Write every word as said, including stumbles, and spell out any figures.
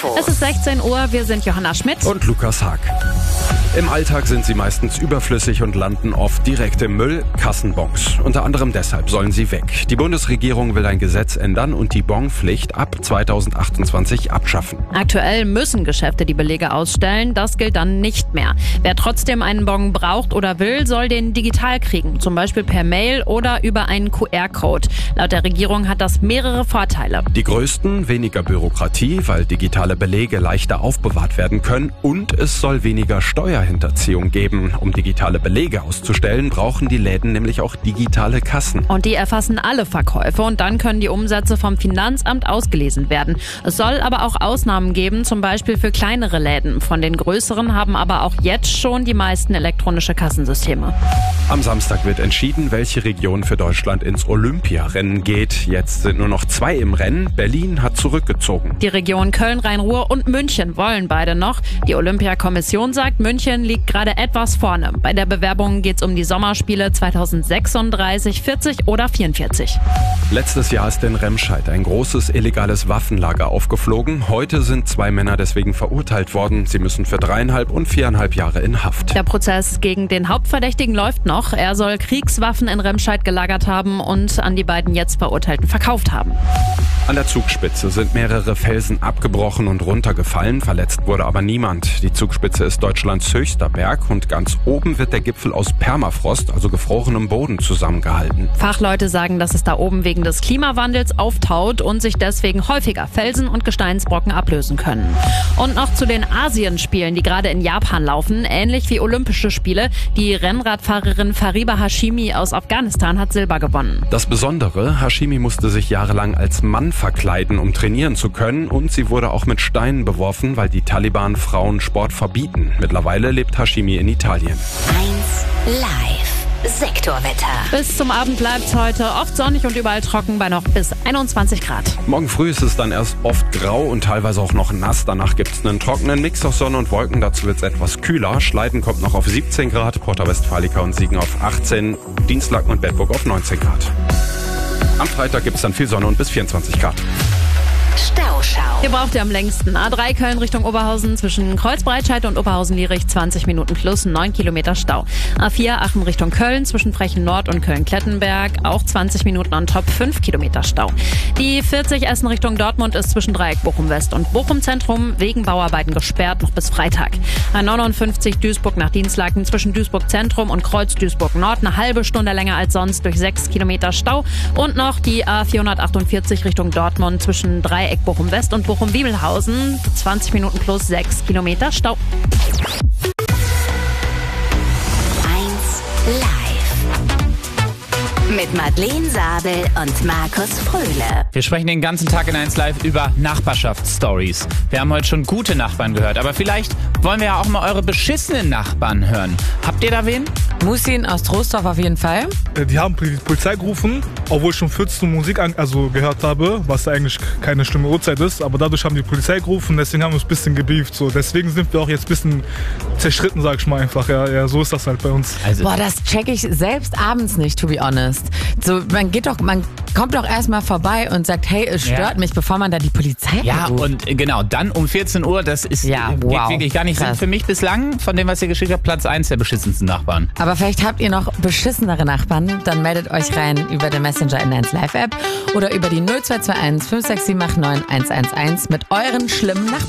Info. Es ist sechzehn Uhr, wir sind Johanna Schmidt und Lukas Haag. Im Alltag sind sie meistens überflüssig und landen oft direkt im Müll, Kassenbons. Unter anderem deshalb sollen sie weg. Die Bundesregierung will ein Gesetz ändern und die Bonpflicht ab zweitausendachtundzwanzig abschaffen. Aktuell müssen Geschäfte die Belege ausstellen, das gilt dann nicht mehr. Wer trotzdem einen Bon braucht oder will, soll den digital kriegen, zum Beispiel per Mail oder über einen Q R-Code. Laut der Regierung hat das mehrere Vorteile. Die größten, weniger Bürokratie, weil digitale Belege leichter aufbewahrt werden können, und es soll weniger Steuerhinterziehung geben. Um digitale Belege auszustellen, brauchen die Läden nämlich auch digitale Kassen. Und die erfassen alle Verkäufe und dann können die Umsätze vom Finanzamt ausgelesen werden. Es soll aber auch Ausnahmen geben, zum Beispiel für kleinere Läden. Von den größeren haben aber auch jetzt schon die meisten elektronische Kassensysteme. Am Samstag wird entschieden, welche Region für Deutschland ins Olympiarennen geht. Jetzt sind nur noch zwei im Rennen. Berlin hat zurückgezogen. Die Region Köln, Rhein-Ruhr und München wollen beide noch. Die Olympiakommission sagt, München liegt gerade etwas vorne. Bei der Bewerbung geht es um die Sommerspiele zweitausendsechsunddreißig, vierzig oder vierundvierzig. Letztes Jahr ist in Remscheid ein großes illegales Waffenlager aufgeflogen. Heute sind zwei Männer deswegen verurteilt worden. Sie müssen für dreieinhalb und viereinhalb Jahre in Haft. Der Prozess gegen den Hauptverdächtigen läuft noch. Er soll Kriegswaffen in Remscheid gelagert haben und an die beiden jetzt Verurteilten verkauft haben. An der Zugspitze sind mehrere Felsen abgebrochen und runtergefallen. Verletzt wurde aber niemand. Die Zugspitze ist Deutschlands höchster Berg und ganz oben wird der Gipfel aus Permafrost, also gefrorenem Boden, zusammengehalten. Fachleute sagen, dass es da oben wegen des Klimawandels auftaut und sich deswegen häufiger Felsen und Gesteinsbrocken ablösen können. Und noch zu den Asienspielen, die gerade in Japan laufen. Ähnlich wie Olympische Spiele. Die Rennradfahrerin Fariba Hashimi aus Afghanistan hat Silber gewonnen. Das Besondere, Hashimi musste sich jahrelang als Mann verkleiden, um trainieren zu können, und sie wurde auch mit Steinen beworfen, weil die Taliban Frauen Sport verbieten. Mittlerweile lebt Hashimi in Italien. eins Live Sektorwetter. Bis zum Abend bleibt es heute oft sonnig und überall trocken bei noch bis einundzwanzig Grad. Morgen früh ist es dann erst oft grau und teilweise auch noch nass. Danach gibt es einen trockenen Mix aus Sonne und Wolken. Dazu wird es etwas kühler. Schleiden kommt noch auf siebzehn Grad, Porta Westfalica und Siegen auf achtzehn, Dienstlaken und Bedburg auf neunzehn Grad. Am Freitag gibt es dann viel Sonne und bis vierundzwanzig Grad. Stauschau. Hier braucht ihr am längsten A drei Köln Richtung Oberhausen zwischen Kreuzbreitscheid und Oberhausen-Lierich zwanzig Minuten plus, neun Kilometer Stau. A vier Aachen Richtung Köln zwischen Frechen Nord und Köln-Klettenberg auch zwanzig Minuten on top, fünf Kilometer Stau. Die vierzig Essen Richtung Dortmund ist zwischen Dreieck Bochum West und Bochum Zentrum wegen Bauarbeiten gesperrt, noch bis Freitag. A neunundfünfzig Duisburg nach Dienstlaken zwischen Duisburg Zentrum und Kreuz Duisburg Nord eine halbe Stunde länger als sonst durch sechs Kilometer Stau. Und noch die A vierhundertachtundvierzig Richtung Dortmund zwischen Dreieck Bochum West und Bochum-Wiebelhausen, zwanzig Minuten plus, sechs Kilometer Stau. eins Live mit Madeleine Sabel und Markus Fröhle. Wir sprechen den ganzen Tag in eins Live über Nachbarschaftsstories. Wir haben heute schon gute Nachbarn gehört, aber vielleicht wollen wir ja auch mal eure beschissenen Nachbarn hören. Habt ihr da wen? Musin aus Troisdorf auf jeden Fall. Die haben die Polizei gerufen, obwohl ich schon vierzehn Uhr Musik an, also gehört habe, was eigentlich keine schlimme Uhrzeit ist. Aber dadurch haben die Polizei gerufen, deswegen haben wir uns ein bisschen gebieft. So. Deswegen sind wir auch jetzt ein bisschen zerstritten, sag ich mal einfach. Ja, ja, so ist das halt bei uns. Also Boah, das check ich selbst abends nicht, to be honest. So, man geht doch, man kommt doch erstmal vorbei und sagt, hey, es stört Ja. mich, bevor man da die Polizei Ja, anruft. und genau, dann um vierzehn Uhr, das ist Ja, geht wow. wirklich gar nicht. Sind Krass. für mich bislang, von dem, was ihr geschickt habt, Platz eins der beschissensten Nachbarn. Aber vielleicht habt ihr noch beschissenere Nachbarn, dann meldet euch rein über den Messenger in der eins Live App oder über die null zwei zwei eins fünf sechs sieben acht neun eins eins eins mit euren schlimmen Nachbarn.